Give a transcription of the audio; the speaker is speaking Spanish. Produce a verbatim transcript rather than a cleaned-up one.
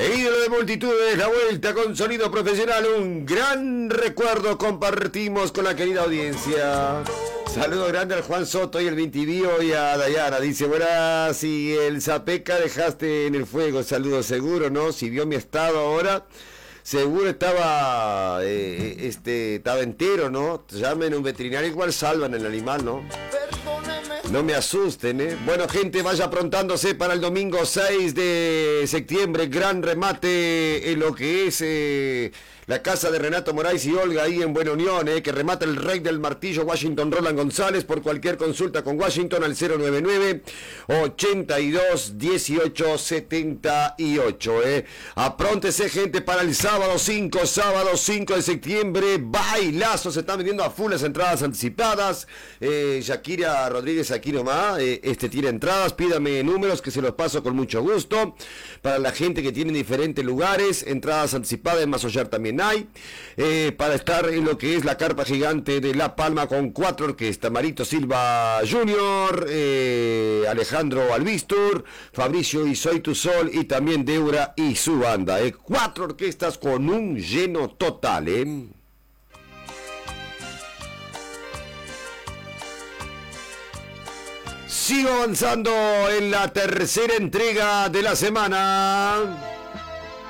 E ídolo de multitudes, la vuelta con sonido profesional, un gran recuerdo compartimos con la querida audiencia. Saludo grande al Juan Soto y el Vintivío y a Dayana. Dice, buenas, si el Zapeca dejaste en el fuego, saludo seguro, ¿no? Si vio mi estado ahora, seguro estaba, eh, este, estaba entero, ¿no? Llamen a un veterinario, igual salvan el animal, ¿no? No me asusten, ¿eh? Bueno, gente, vaya aprontándose para el domingo seis de septiembre. Gran remate en lo que es eh, la casa de Renato Moraes y Olga ahí en Buena Unión, ¿eh? Que remata el rey del martillo, Washington Roland González. Por cualquier consulta con Washington al cero nueve nueve, ochenta y dos, dieciocho, setenta y ocho, ¿eh? Apróntese, gente, para el sábado cinco, sábado cinco de septiembre. Bailazo, se están vendiendo a full las entradas anticipadas. Eh, Shakira Rodríguez aquí nomás, eh, este tiene entradas, pídame números que se los paso con mucho gusto. Para la gente que tiene diferentes lugares, entradas anticipadas en Masollar también hay. Eh, para estar en lo que es la carpa gigante de La Palma con cuatro orquestas, Marito Silva junior, eh, Alejandro Albistur, Fabricio y Soy Tu Sol y también Deura y su banda. Eh. Cuatro orquestas con un lleno total, ¿eh? Sigo avanzando en la tercera entrega de la semana.